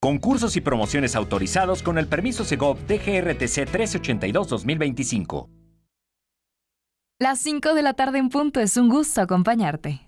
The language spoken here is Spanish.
Concursos y promociones autorizados con el permiso Segov DGRTC 1382-2025. Las 5 de la tarde en punto, es un gusto acompañarte.